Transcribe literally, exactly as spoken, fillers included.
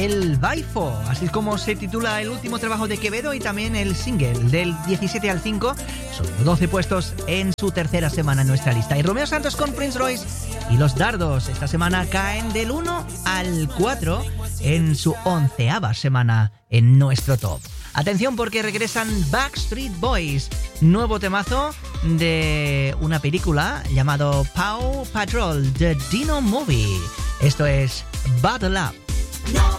El Baifo, así es como se titula el último trabajo de Quevedo, y también el single del diecisiete al cinco, son doce puestos en su tercera semana en nuestra lista. Y Romeo Santos con Prince Royce y Los Dardos esta semana caen del uno al cuatro en su onceava semana en nuestro top. Atención, porque regresan Backstreet Boys, nuevo temazo de una película llamado Paw Patrol, The Dino Movie. Esto es Bottle Up.